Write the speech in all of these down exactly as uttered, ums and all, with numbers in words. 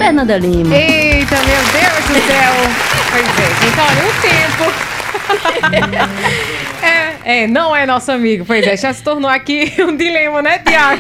Fernanda Lima. Eita, meu Deus do céu. Pois é, gente, olha, o tempo... é, é, não é nosso amigo. Pois é, já se tornou aqui um dilema, né, Tiago?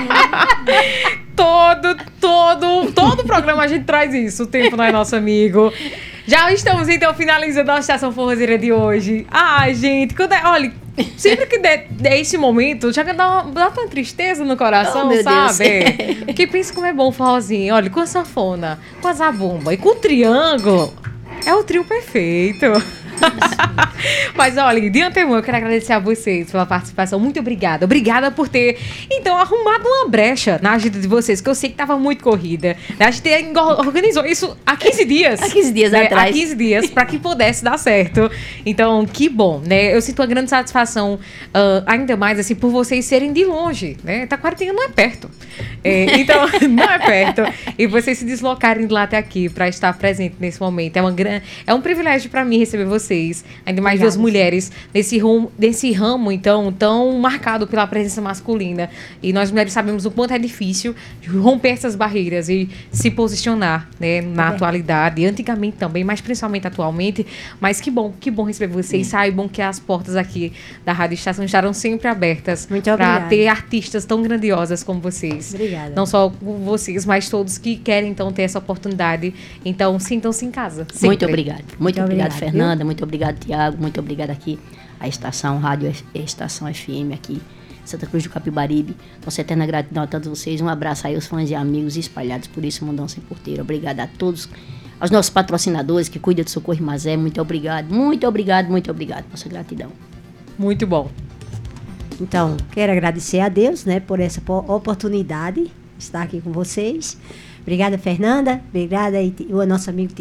todo, todo, todo programa a gente traz isso. O tempo não é nosso amigo. Já estamos, então, finalizando a Estação Forrozeira de hoje. Ai, gente, quando é, olha, sempre que der, der esse momento, já dá, uma, dá uma tristeza no coração, oh, sabe? Porque pensa como é bom o forrozinho. Olha, com a sanfona, com a zabumba e com o triângulo. É o trio perfeito. Mas olha, de antemão eu quero agradecer a vocês pela participação. Muito obrigada. Obrigada por ter, então, arrumado uma brecha na agenda de vocês, que eu sei que estava muito corrida. A gente organizou isso há quinze dias. Há quinze dias né? atrás. Há quinze dias, para que pudesse dar certo. Então, que bom, né? Eu sinto uma grande satisfação, uh, ainda mais, assim, por vocês serem de longe, né? Taquaritinga não é perto. É, então, não é perto. E vocês se deslocarem de lá até aqui para estar presente nesse momento. É, uma gran... é um privilégio para mim receber vocês. Ainda mais duas mulheres nesse ramo, nesse ramo, então, tão marcado pela presença masculina. E nós mulheres sabemos o quanto é difícil romper essas barreiras e se posicionar, né, na é. atualidade, antigamente também, mas principalmente atualmente. Mas que bom, que bom receber vocês. Sim. Saibam que as portas aqui da Rádio Estação estarão sempre abertas para ter artistas tão grandiosas como vocês. Obrigada. Não só vocês, mas todos que querem, então, ter essa oportunidade. Então, sintam-se em casa. Sempre. Muito obrigada. Muito, muito obrigada, obrigado, Fernanda. Viu? Muito obrigado, Tiago. Muito obrigado aqui a estação Rádio F, Estação F M aqui, Santa Cruz do Capibaribe. Nossa eterna gratidão a todos vocês. Um abraço aí aos fãs e amigos espalhados por esse mundão sem porteira. Obrigado a todos. Aos nossos patrocinadores que cuidam do Socorro Mazé. Muito obrigado. Muito obrigado, muito obrigado. Nossa gratidão. Muito bom. Então, quero agradecer a Deus, né, por essa oportunidade de estar aqui com vocês. Obrigada, Fernanda. Obrigada aí, o nosso amigo